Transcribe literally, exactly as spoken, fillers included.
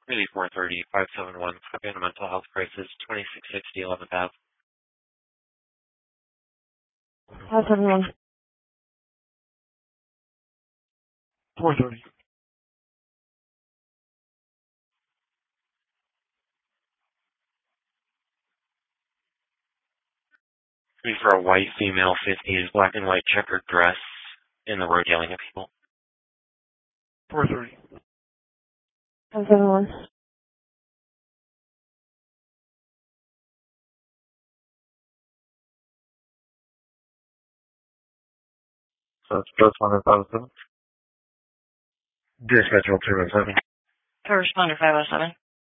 Maybe four thirty, five seven one, copy on a mental health crisis, twenty-six sixty eleventh Avenue. five seven one. four thirty. Maybe for a white female, fifties, black and white checkered dress, in the road yelling at people. four thirty. five seven one. So it's plus one five oh seven. Dispatch all two oh seven. First responder five oh seven.